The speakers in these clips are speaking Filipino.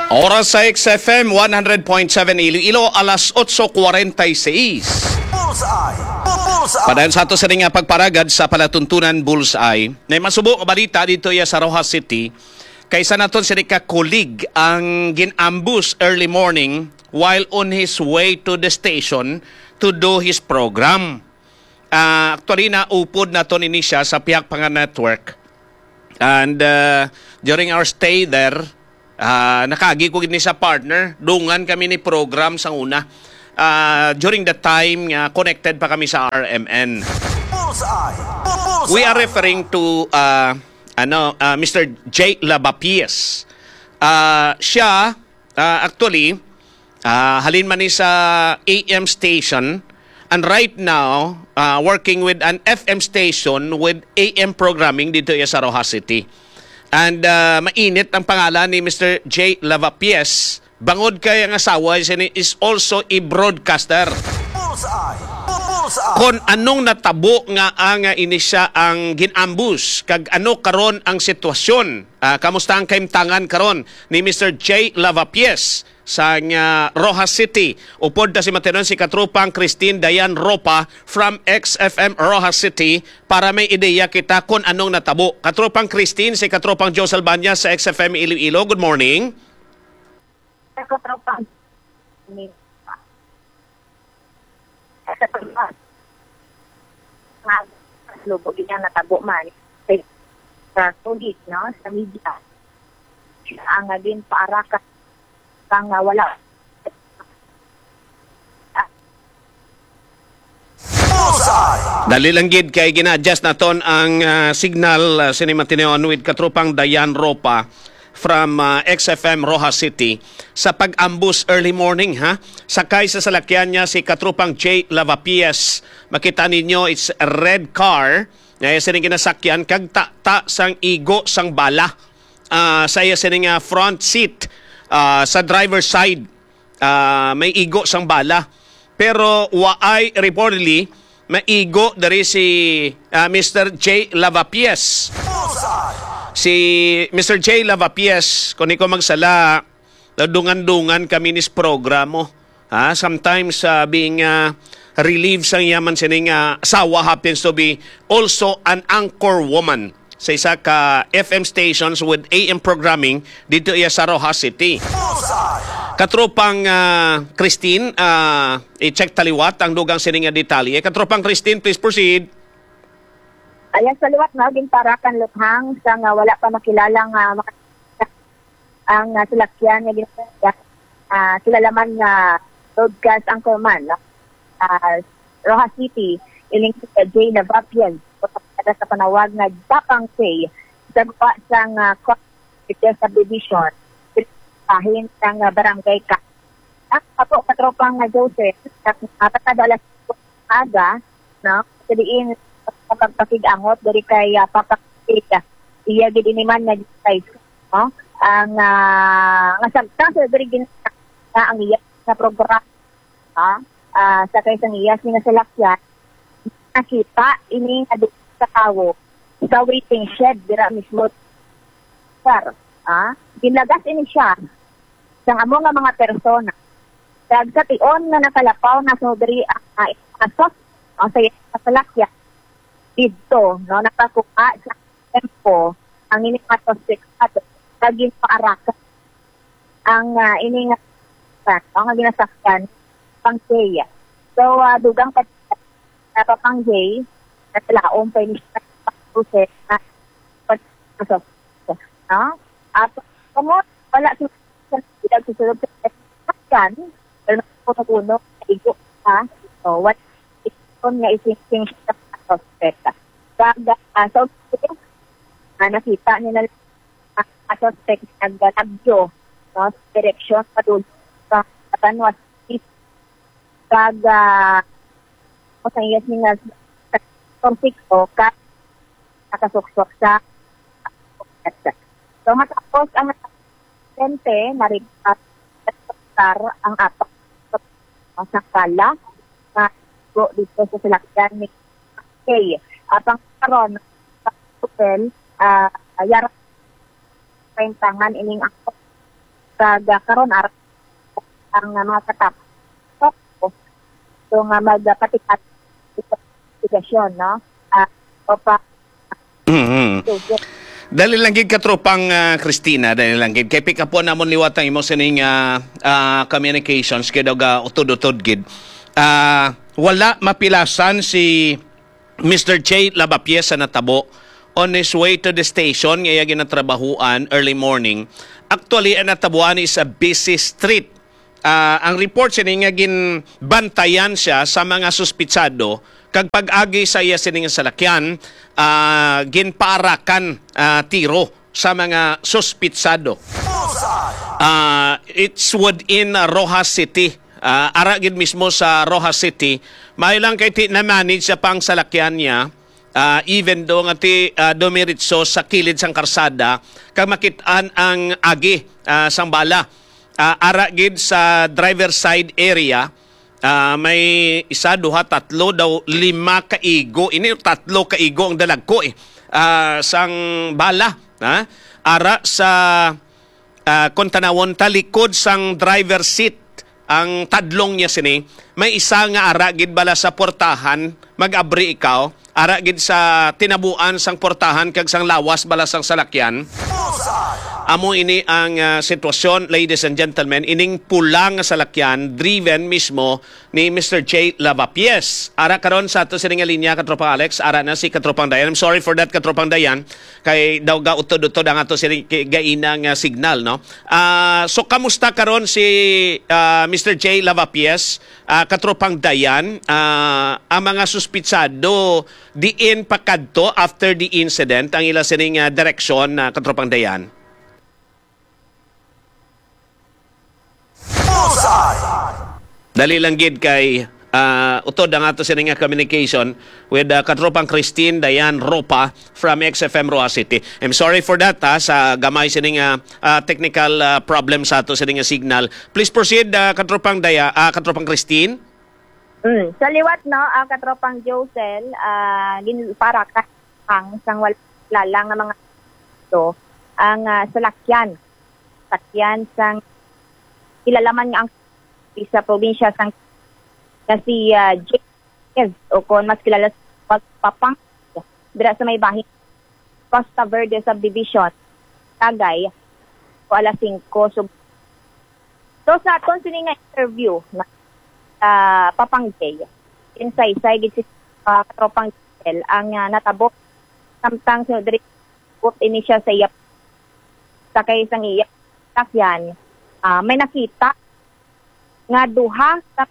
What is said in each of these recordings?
Oras sa XFM 100.7 Iloilo, alas 8:46. Bullseye! Bullseye! Padayon sa ato sa nga pagparagad sa palatuntunan Bullseye, na masubo ka balita dito sa Rojas City, kaysa naton si ka colleague ang ginambus early morning while on his way to the station to do his program. Actually, naupod na to ni siya sa Piak Panga Network. And during our stay there, nakagi ko ni sa partner, dungan kami ni program sa una. During the time, connected pa kami sa RMN. Bullseye! Bullseye! We are referring to Mr. J. Lavapies. Siya, actually, halin man ni sa AM station, and right now, working with an FM station with AM programming dito sa Rojas City. And mainit ang pangalan ni Mr. J. Lavapies. Bangod kay ang asawa is also a broadcaster. Bullseye! Bullseye! Kung anong natabo nga ang inisya ang ginambus, kag ano karon ang sitwasyon, kamusta ang kaimtangan karon ni Mr. J. Lavapies sa Rojas City. Upod na si Matenon si Katrupang Christine Dayan Ropa from XFM Rojas City para may ideya kita kung anong natabo. Katrupang Christine, si Katrupang Joe Salbanya sa XFM Iloilo. Good morning. Katropang sa pagpas lubog niya natabo man sa tugig, no, sa media ang din para kang wala. Bullseye! Dali lang gid kay gina-adjust naton ang signal Sinimatineon with Katrupang Dayan Ropa from XFM Rojas City sa pag-ambus early morning, ha? Sakay sa salakyan niya si Katrupang J. Lavapies. Makita ninyo, it's a red car. Ngayon sining ginasakyan kag ta sang igo sang bala. Sa iya sining front seat sa driver's side. May igo sang bala. Pero waay reportedly maigo dari si Mr. J. Lavapies. Bullseye! Si Mr. J. Lavapies, kung ko magsala, dungan-dungan kami nis programo. Sometimes being relieved sa yaman sining asawa happens to be also an anchor woman sa isa ka FM stations with AM programming dito sa Rojas City. Bullseye! Katropang Christine, i-check taliwat ang dugang sining detalye. Katropang Christine, please proceed. Ayan sa liwat na ginparakan luthang sa nga wala pa makilalang ang salakyan nga ginagawa kilalaman nga broadcast anchorman Rojas City iling sa J. Lavapies sa panawag nga Tapang Say sa gawa sang subdivision pahin sang barangay ka. Ako katropang Joseph patadalas aga no diin pagpakigangot dari kay papakita iya gid ni man na size no ang nga sabta sa dari gin ang iya sa programa sa kay sang iya nga salakyan nakita ini nga sa tawo sa waiting shed dira mismo sir ginagas ini siya sang amo nga mga persona dag sa tion nga nakalapaw na so dari asos sa salakyan dito, no, nakakuha sa tempo ang iningatos at naging paarakan ang iningatos ang ginasakyan pang Jay. So, dugang pang Jay na talaong pa ini sa proses na pagkasos. No? At kamo, wala susunod sa sakyan, pero nakukuno sa igo, ha? So, what ikon nga ising sa suspect. So, nakita nila ang suspect nag-tagyo no, direksyon padul sa Tanwas kag sa iyas nga konflikto ka nakasuksok sa so matapos ang sente narigpat ang apak sa kala na dito sa salakyan ni Okay. Apang karon hotel yara paintangan ining ako kag karon ara ang mga katap. So nga magpatikat investigasyon, no? O pa Dali lang gid katropang Christina, dali lang gid kay pick up po namon liwatang imo sining communications kay daw utod-utod gid. Wala mapilasan si Mr. J. Lavapiés sa natabo on his way to the station ngaya ginatrabahuan early morning. Actually, ang natabuan is a busy street. Ang report siya nga ginbantayan siya sa mga suspitsado kag pag-agi sa iya sining salakyan ginparakan tiro sa mga suspitsado. It's within Rojas City. Ara gid mismo sa Rojas City. May lang kay ti na-manage sa pang salakyan niya. Even do nga ti dumiritso sa kilid sang karsada kag makit-an ang agi sang bala. Ara gid sa driver side area may isa, duha, tatlo daw, 5 kaigo. Ini 3 kaigo ang dalag ko sang bala. Ara sa kontanawon talikod sang driver seat ang tadlong niya sini. May isa nga ara gid bala sa portahan mag-abri ikaw. Ara gid sa tinabuan sang portahan kag sang lawas bala sang salakyan. Amo ini ang sitwasyon, ladies and gentlemen, ining pulang salakyan driven mismo ni Mr. J. Lavapiés. Ara karon sa ato sining linya katropang Alex, ara na si katropang Dayan. I'm sorry for that katropang Dayan kay daw ga utod-utod ang ato sining gainang signal, no. So kamusta karon si Mr. J. Lavapiés, katropang Dayan, ang mga suspitsado diin pakadto after the incident ang ila sining direksyon katropang Dayan. Dali lang gid kay utod ang ato sining communication with katropang Christine Dayan Ropa from XFM Rojas City. I'm sorry for that sa gamay sining technical problem sa ato sining signal. Please proceed katropang katropang Christine. Sa liwat, no, katropang Josel, para ang sang wala nga mga ito, ang salakyan sang ilalaman nga ang sa probinsya sang na si J. o kung mas kilala sa Papang dira sa may bahin Costa Verde Subdivision Tagay o alas 5 so sa aton sining interview na Papang J insay gid si katropang J ang natabok samtang sa diri ini siya sa iya sakay sang iya sakyan. May nakita nga duha sa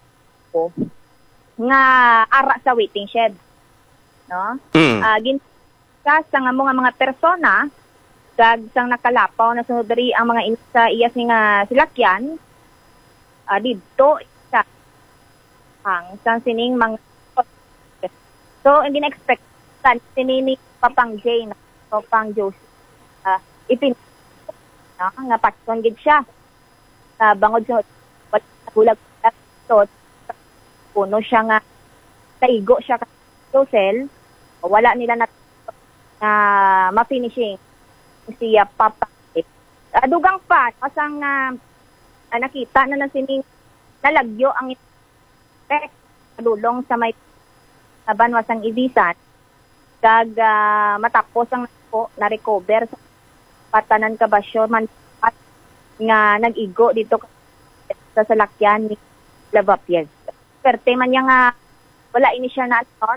nga ara sa waiting shed, no? Ginka sa nga mga persona kag sang nakalapaw na sunod diri ang mga sa iyas nga silakyan didto sa sang sining mga so ang gina-expect sa sinini Papang J na Papang Joseph ipin nga patson gid siya bangod sa bulag so puno siya nga taigo siya ka Josel wala nila na ma-finishing siya Papa dugang pa kasang nakita na sining nalagyo ang dulong sa may banwasang ibisan kag matapos ang na recover sa patanan kabasyon man nga nag-igo dito sa salakyan ni Lavapiés. Perte man niya nga wala ini siya na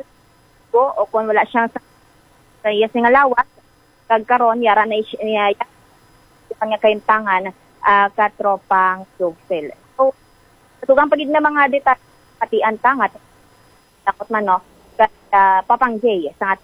o kung wala siyang sa iya nga lawas kag karon yara na niya nga kaintangan katropang Jogfel. So tugang pagid na mga detalye pati antangat takot man no Papang J sa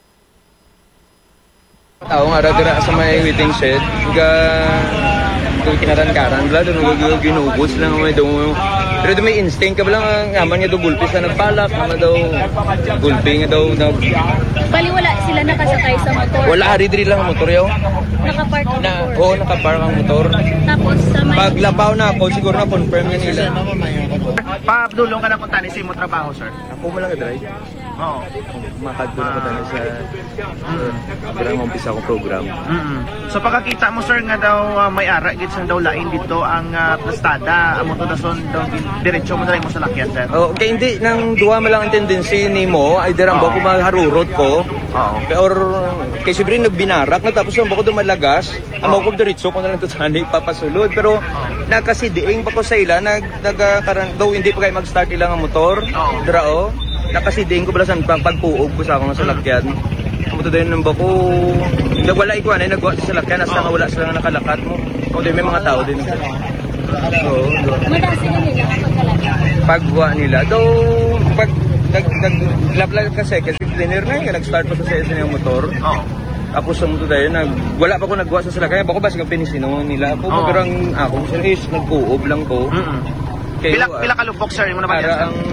tao nga dira sa may waiting shed kinaran-karan bala doon ginubos lang may daw pero may instinct ka lang ngaman nga daw gulpi sa nagbalak nga daw gulpi nga daw bali wala sila nakasakay sa motor wala ari lang ang motor yaw nakapark nakapark ang motor tapos sa may paglabaw na ako siguro na confirm nga nila Paabdulong ka na kung tani sa imo trabaho, sir. ako mo lang drive Oo. Makadto na ko tayo sa parang umpisa akong program. So pagkakita mo sir nga daw may ara gid sang daw lain dito ang plastada amo to dason daw diretso mo na mo sa lakyan sir. Oh, kaya hindi nang duwa mo lang ang tendency nimo ay dirang ba ko magharurot ko. Oo. Or kay siyempre nagbinarak na tapos ang bako dumalagas, amo ko diretso ko na lang to sana ipapasulod pero nakasidiing pa ko sa ila nagkaron daw hindi pa kay mag-start ilang ang motor. Dirao. Nakasidiing ko bala sa pagpuog ko sa akong salakyan. Amo to din nang bako wala ikuan ay nagwa sa salakyan hasta nga wala sila nakalakat mo. O din may mga tao din. Madalas sila nila kapag talaga. Pagwa nila daw pag naglablab kasi cleaner na yung nag-start pa sa isa yung motor. Tapos sa motor tayo wala pa ko nagwa sa salakyan bako basi kang pinisino nila ako pero ang ako is nagkuob lang ko. Pila ka lupok sir mo na ba para ang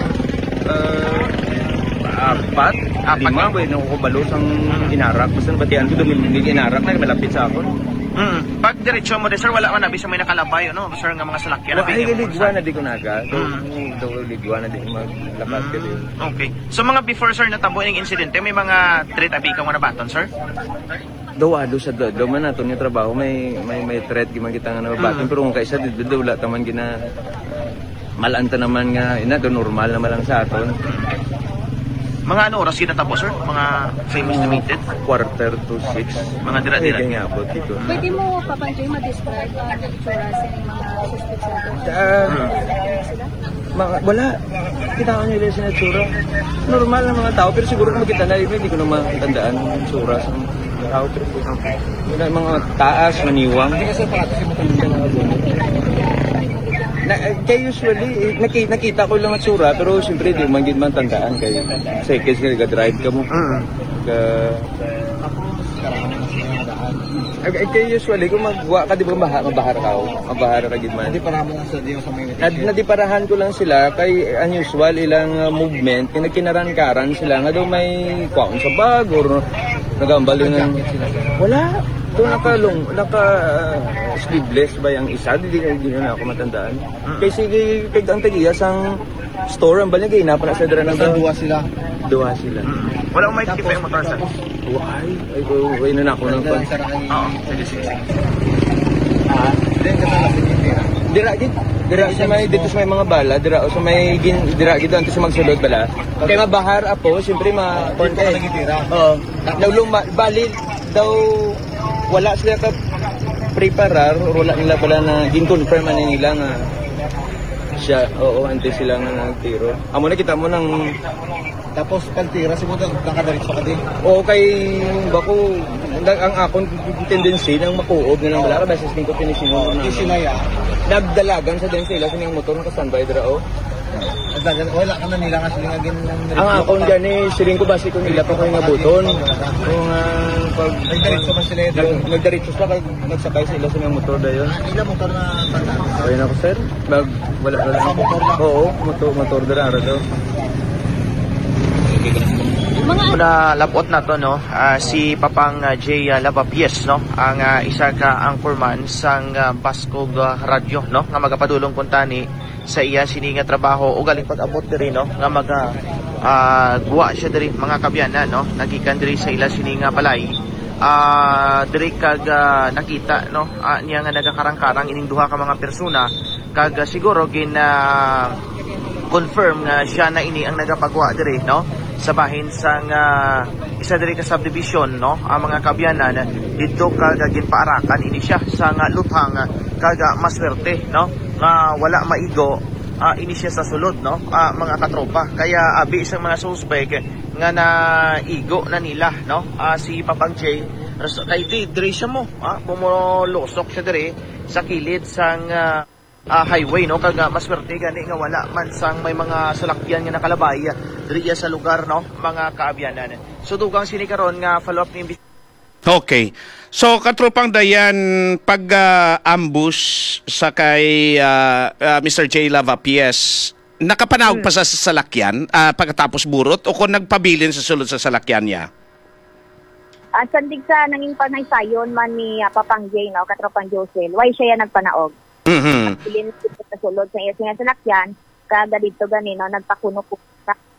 apat, lima ba yung nakukubalo sang inarak basta batian ko dumimig inarak na malapit sa ako. Pag diretso mo sir wala man bisa may nakalabay no sir nga mga salakyan Ay ligwa na di ko naga. Do ligwa na di maglabas ka din. Okay. So mga before sir natabo yung insidente may mga threat abi ka mo na baton sir? Dawado sa do man nato ni trabaho may threat giman kita nga nabaton pero kung kaysa dito wala taman gina malanta naman nga ina do normal naman lang sa aton. Mga ano oras kinatabo sir? Mga famous estimated? 5:45. Mga dira-dira. Ay, nga po dito. Pwede mo papanjoy ma-describe ang itsura sa mga suspects natin? Wala. Kita ko nila sa natsura. Normal na mga tao pero siguro kung makita na hindi ko na matandaan ang tsura sa mga tao. Pero wala mga taas, maniwang. Kaya usually, nakita ko lang ang tsura pero siyempre di man man tandaan kayo. Seconds ka nag-drive ka mo. Kaya usually, kung magwa ka, di ba mabahar ka o? Mabahar ka gid man. Nadiparahan ko lang sila kay unusual ilang movement. Kinakaran sila nga daw may kwaon sa bag or nagambal yung wala. Doon sleeveless ba yung isa? Hindi na ako matandaan. Kasi ang tagiya sang store ang balik na para sa dara ng duwa sila. Wala akong may tipa yung motor sir. Ay na ako ng pan. Oo. Sige. Dira sa may dito sa may mga bala, dira sa may dira gid antes sa magsulod bala. Kay mabahar apo, siyempre ma-turn ka nagitira. Bali daw wala sila ka preparar or wala nila pala na gin-confirm nila nga siya, antes sila nga nagtiro. Amo na kita mo ng tapos pagtira si mo nakadiretso ka din. Kay bako ang akong tendency nang makuob na lang wala kasi ko pinisino na. Isinaya. Nagdalagan sa din sila sa motor ng standby dra wala ka na nila nga sila nga ang akong gani siling ko basi ko nila pa ko nga buton. Kung pag nagdiretso ba sila nagdiretso sila kay nagsakay sila sa mga motor dayon. Ila motor na tanda. Okay na ko sir. Wala. Oo, motor dra daw. Na lapot na to no si Papang J Lavapies no ang isa ka anchorman sang Baskog Radio no nga magapadulong kuntani sa iya sini nga trabaho o galing pag-abot diri no nga guwa siya diri mga kabyanan no nagikan diri sa ila sini nga balay diri kag nakita no niya nga nagakarang-karang ining duha ka mga persona kag siguro gin confirm nga siya na ini ang nagapagwa diri no sa bahin sang isa diri ka subdivision no ang mga kabyanan dito kag ginpaarakan ini siya sa luthang kag maswerte no nga wala maigo ini siya sa sulod no mga katropa kaya abi sa mga suspect nga naigo na nila no si Papang J kay diri siya mo bumulosok siya diri sa kilid sang highway no kag maswerte gani nga wala man sang may mga salakyan nga nakalabay diri sa lugar no mga kaabyanan. So dugang sini karon nga follow up ni Okay. So katropang Dayan pag ambush sa kay Mr. J Lavapies nakapanawag pa sa salakyan pagkatapos burot o kung nagpabilin sa sulod sa salakyan niya? Sandig sa nanging panaysayon man ni Papang J no katropang Josel why siya nagpanaog. Pilin sa sulod sa iya sinasakyan kada dito ganino nagpakuno po sa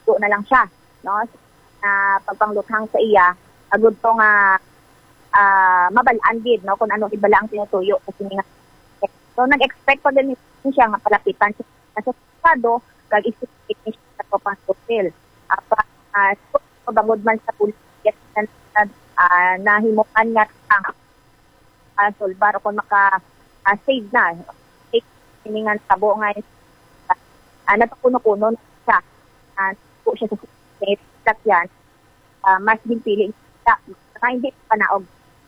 tuyo na lang siya, no? Pagpangluthang sa iya, agud to nga mabalaan gid, no, kung ano ibala ang tinutuyo kasi nga. So nag-expect pa din siya nga palapitan siya sa estado kag isipit niya sa Tropang Hotel. So bangod man sa pulis nahimukan nga ang solbar kung maka-save na. Hiningan tabo nga napakuno-kuno siya. Po siya sa yan. Mas ginpili siya. Hindi pa naog.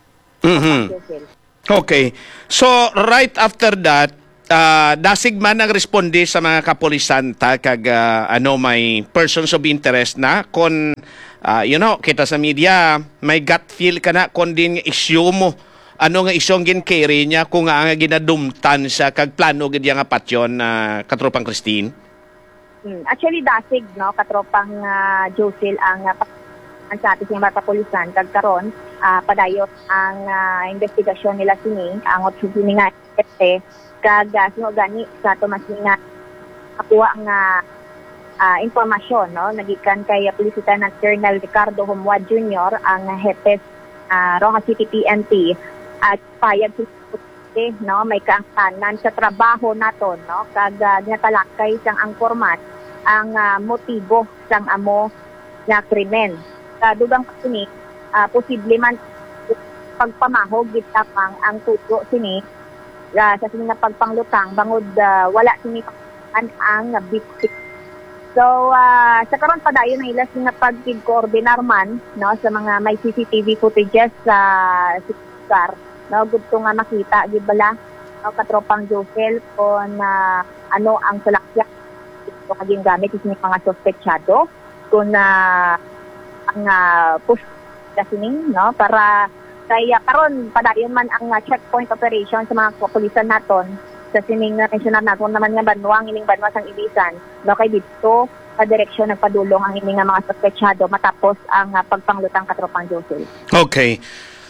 Okay. So, right after that, dasig man ang responde sa mga kapulisan kag may persons of interest na kon kita sa media may gut feel ka na kon din issue mo ano nga isyong gin-carry niya kung nga ginadumtan sa kag plano gid nga patyon Katropang Christine. Actually dasig no Katropang Josel ang sa ating mga kapulisan kag karon padayot ang investigasyon nila sini ang sini nga kag sino gani sa Tomas nga akuha nga impormasyon no nagikan kay Police Lieutenant Colonel Ricardo Humwad Jr. ang hepe Rojas City PNP at payag no may kaangtanan sa trabaho naton no kag natalakay sang ang format ang motibo sang amo nga krimen. Dugang sini posible man pagpamahog gid tapang ang tuyo sini sa sini nga pagpanglutang bangod wala sini ang victim. So sa karon padayon ang ilas nga pagkig-coordinar man no sa mga may CCTV footages sa lugar no gudto nga makita gid bala no Katropang Josel kung ano ang salakyan ito kaging gamit is mga suspechado kung ang push kasining no para kaya karon padayon man ang checkpoint operation sa mga kapulisan naton sa sining national naton naman nga banwang ining banwa sang Ibisan no kay dito sa direksyon nagpadulong ang ining mga suspechado matapos ang pagpanglutang Katropang Josel. Okay.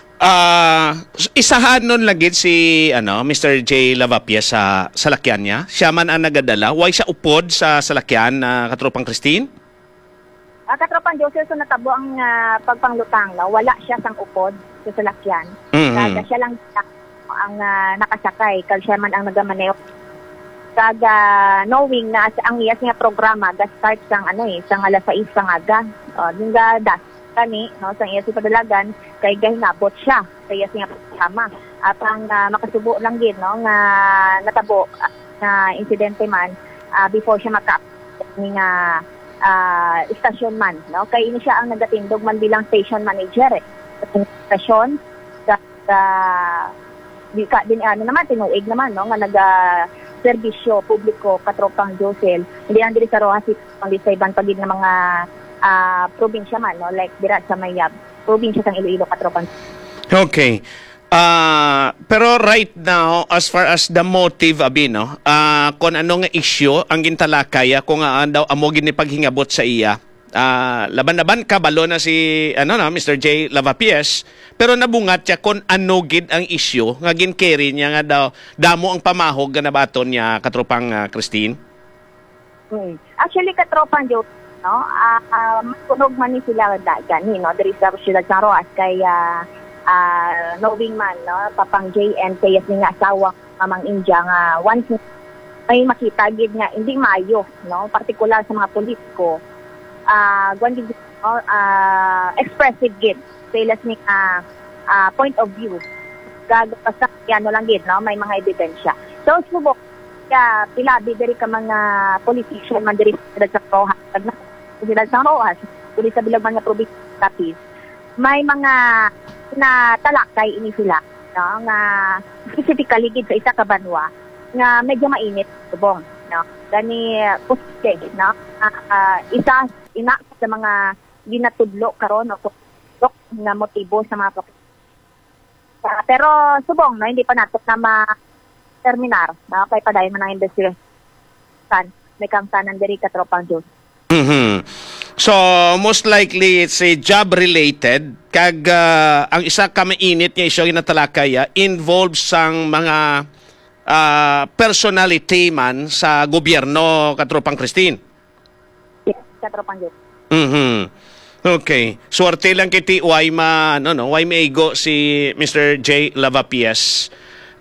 Isahan nun lagid si Mr. J. Lavapia sa salakyan niya. Siya man ang nagadala. Why siya upod sa salakyan Katropang Christine? Katropang Josel so natabo ang pagpanglutang no wala siya sang upod sa salakyan. Kaya siya lang ang nakasakay kag siya man ang nagamaneho. Kag knowing na ang iyas nga programa ga start sang sang alas 6 sang aga. Dinga das kani no sang iyas padalagan kay gahinabot siya kaya siya programa. At ang makasubo lang gid no nga natabo na insidente man before siya nga station man no kay ini siya ang nagatindog man bilang station manager sa station din naman tinuig naman no nga naga serbisyo publiko Katropang Josel hindi ang diri sa Rojas City kundi sa ibang pagid na mga probinsya man no like dira sa Mayab probinsya sang Iloilo Katropang. Okay. Pero right now, as far as the motive, kung ano nga issue ang gintalakaya, kung daw amo gini paghingabot sa iya, laban-laban kabalo na si Mr. J. Lavapies, pero nabungat siya kung ano gid ang issue, nga gin-carry niya nga daw, damo ang pamahog na baton niya Katropang Christine? Actually, Katropang Joseph, no, matunog man ni sila gani, no, there is a sila sa Roas, kaya knowing man no Papang J and kayas ni nga asawa Mamang India nga once may makita gid nga hindi maayo no partikular sa mga politiko gid expressive gid sales ni point of view gagasa lang gid no may mga ebidensya so subok pilabi diri ka mga politician man diri sa Rojas sa Rojas diri sa bilang mga probinsya may mga na talakay ini sila no nga specifically gid sa isa ka banwa nga medyo mainit subong no gani puste no isa sa mga ginatudlo karon o nga motibo sa mga pero subong no hindi pa nato na ma-terminar no kay padayon man ang investigation may kangtanan diri Katropang Diyos. So, most likely, it's a job-related. Kag ang isa ka mainit niya isyo ginatalakaya involves sang mga personality man sa gobyerno Katropang Christine. sa tropang Diyos. Okay. Suwerte lang kiti why why maigo si Mr. J. Lavapies.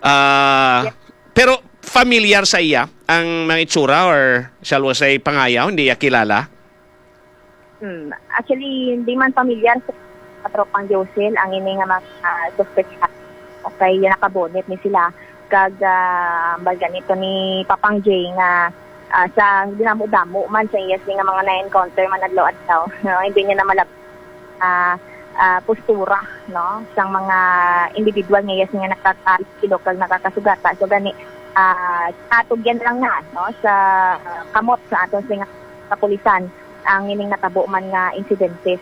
Pero familiar sa iya ang mga itsura or shall we say pangayaw, hindi iya kilala? Actually, hindi man familiar sa tropang Josel ang ini nga mga suspect. Okay, yan nakabonit ni sila. Kag ganito ni Papang J nga sa dinamo-damo man sa iyas nga mga na-encounter man adlaw-adlaw. No? Hindi niya na malab postura, no, sang mga individual nga iyas nga nakakakilok kag nakakasugata. So gani atugyan lang na, no, sa kamot sa aton sa kapulisan ang ining natabo man nga insidente.